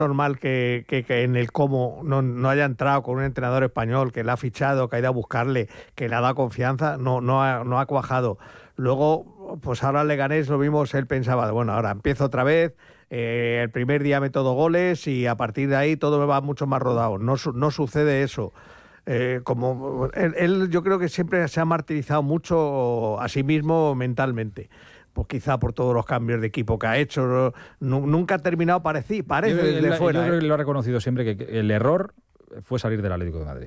normal que en el Como no haya entrado con un entrenador español que le ha fichado, que ha ido a buscarle, que le ha dado confianza, no ha cuajado. Luego, pues ahora Leganés lo vimos, él pensaba, bueno, ahora empiezo otra vez, el primer día meto 2 goles y a partir de ahí todo me va mucho más rodado. No sucede eso. Como él yo creo que siempre se ha martirizado mucho a sí mismo mentalmente. Pues quizá por todos los cambios de equipo que ha hecho, nunca ha terminado, parece desde fuera. Yo creo que lo ha reconocido siempre, que el error fue salir del Atlético de Madrid.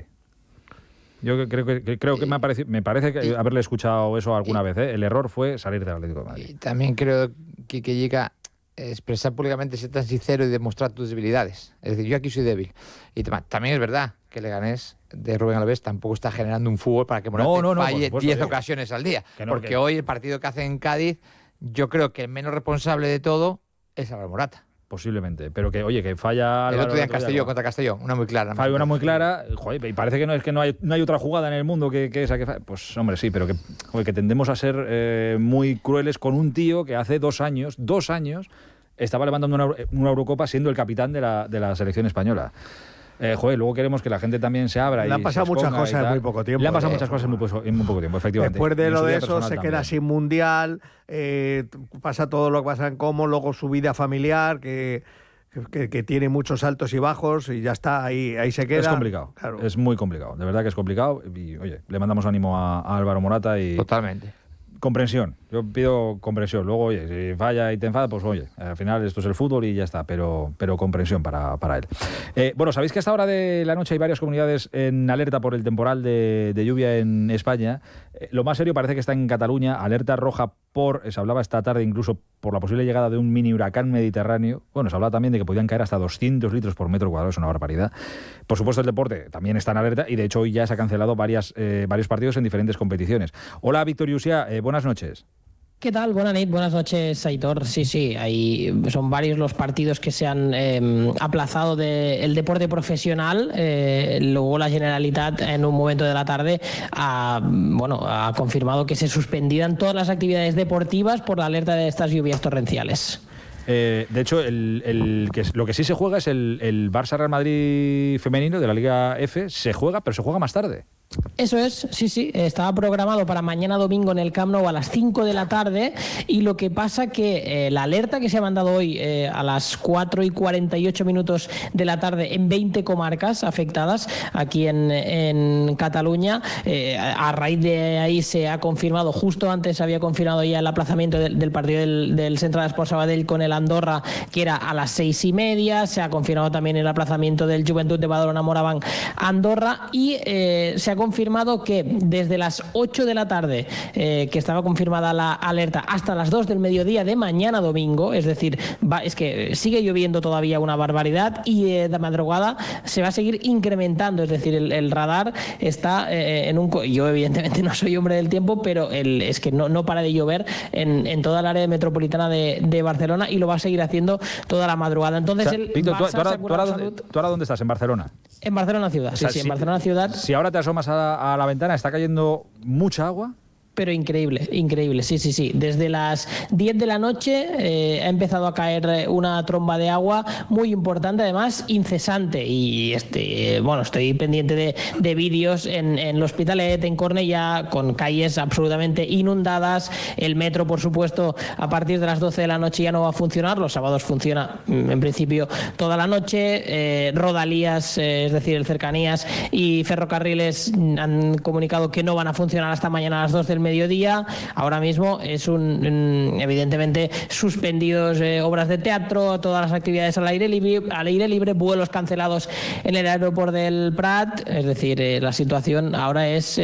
Yo creo que me parece que haberle escuchado eso alguna vez, ¿eh? El error fue salir del Atlético de Madrid. Y también creo que llega a expresar públicamente, ser tan sincero y demostrar tus debilidades. Es decir, yo aquí soy débil. Y también es verdad que Leganés de Rubén Alves tampoco está generando un fútbol para que Morata falle 10 ocasiones al día. Porque hoy el partido que hace en Cádiz, yo creo que el menos responsable de todo es Álvaro Morata. Posiblemente, pero que, oye, que falla... El otro día en Castellón, contra Castellón, una muy clara. Falla una muy clara, joder, y parece que no hay otra jugada en el mundo que esa que falla. Pues, hombre, sí, pero que tendemos a ser muy crueles con un tío que hace 2 años, estaba levantando una Eurocopa siendo el capitán de la selección española. Luego queremos que la gente también se abra. Le han pasado muchas cosas en muy poco tiempo. Le han pasado muchas cosas en muy poco tiempo, efectivamente. Después de lo de eso se queda sin mundial, pasa todo lo que pasa en Como, luego su vida familiar, que tiene muchos altos y bajos y ya está, ahí se queda. Es complicado, claro. Es muy complicado, de verdad que es complicado. Y oye, le mandamos ánimo a Álvaro Morata y... Totalmente. Comprensión, yo pido comprensión. Luego, oye, si falla y te enfada, pues oye, al final esto es el fútbol y ya está, pero comprensión para él. Bueno, sabéis que a esta hora de la noche hay varias comunidades en alerta por el temporal de lluvia en España. Lo más serio parece que está en Cataluña, alerta roja se hablaba esta tarde incluso por la posible llegada de un mini huracán mediterráneo. Bueno, se hablaba también de que podían caer hasta 200 litros por metro cuadrado, es una barbaridad. Por supuesto, el deporte también está en alerta y de hecho hoy ya se ha cancelado varios partidos en diferentes competiciones. Hola, Víctor Yusia, buenas noches. ¿Qué tal? Buenas noches, Aitor. Sí, son varios los partidos que se han aplazado del deporte profesional. Luego la Generalitat en un momento de la tarde ha confirmado que se suspendían todas las actividades deportivas por la alerta de estas lluvias torrenciales. De hecho, lo que sí se juega es el Barça-Real Madrid femenino de la Liga F. Se juega, pero se juega más tarde. Eso es, sí, estaba programado para mañana domingo en el Camp Nou a las 5 de la tarde y lo que pasa que la alerta que se ha mandado hoy a las 4:48 de la tarde en 20 comarcas afectadas aquí en Cataluña, a raíz de ahí se ha confirmado, justo antes había confirmado ya el aplazamiento del partido del Central Esport Sabadell con el Andorra, que era a las 6:30, se ha confirmado también el aplazamiento del Joventut de Badalona Moraván Andorra y se ha confirmado que desde las 8 de la tarde, que estaba confirmada la alerta, hasta las 2 del mediodía de mañana domingo, es decir, es que sigue lloviendo todavía una barbaridad y de madrugada se va a seguir incrementando, es decir, el radar está yo evidentemente no soy hombre del tiempo, pero es que no para de llover en toda el área metropolitana de Barcelona y lo va a seguir haciendo toda la madrugada. Entonces, Víctor, ¿tú ahora dónde estás? ¿En Barcelona? En Barcelona ciudad, sí, en Barcelona ciudad. Si ahora te asomas a la ventana, ¿está cayendo mucha agua? Pero increíble, sí. Desde las 10 de la noche ha empezado a caer una tromba de agua muy importante, además incesante. Y estoy pendiente de vídeos en el Hospitalet, en Cornellà, con calles absolutamente inundadas. El metro, por supuesto, a partir de las 12 de la noche ya no va a funcionar. Los sábados funciona, en principio, toda la noche. Rodalías, es decir, el Cercanías y Ferrocarriles han comunicado que no van a funcionar hasta mañana a las 2 del mediodía. Ahora mismo es evidentemente suspendidos obras de teatro, todas las actividades al aire libre, vuelos cancelados en el aeropuerto del Prat. Es decir, la situación ahora es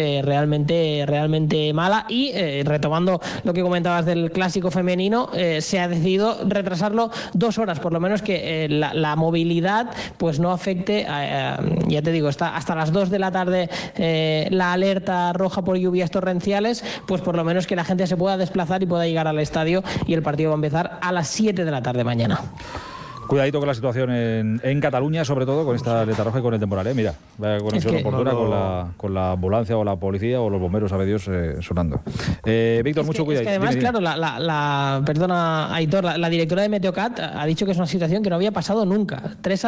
realmente mala y retomando lo que comentabas del clásico femenino, se ha decidido retrasarlo 2 horas, por lo menos que la movilidad pues no afecte ya te digo, está hasta las 2 de la tarde la alerta roja por lluvias torrenciales, pues por lo menos que la gente se pueda desplazar y pueda llegar al estadio, y el partido va a empezar a las 7 de la tarde mañana. Cuidadito con la situación en Cataluña, sobre todo con esta alerta roja y con el temporal, mira, vaya conexión oportuna con la ambulancia o la policía o los bomberos, sabe Dios, sonando. Víctor, mucho cuidado. Es que además, claro, perdona, Aitor, la directora de Meteocat ha dicho que es una situación que no había pasado nunca. 3